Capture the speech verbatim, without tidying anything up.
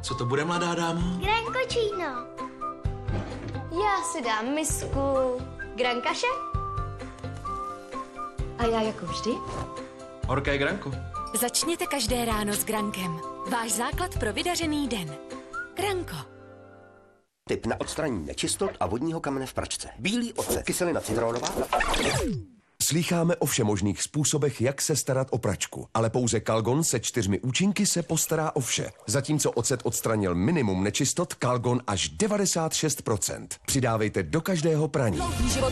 Co to bude, mladá dámo? Grankočíno. Já si dám misku grankaše. A já jako vždy. Horké granko. Začněte každé ráno s Grankem. Váš základ pro vydařený den. Granko. Tip na odstranění nečistot a vodního kamene v pračce. Bílý ocet, kyselina citronová. Slýcháme o všemožných způsobech, jak se starat o pračku, ale pouze Calgon se čtyřmi účinky se postará o vše. Zatímco ocet odstranil minimum nečistot, Calgon až devadesát šest procent. Přidávejte do každého praní.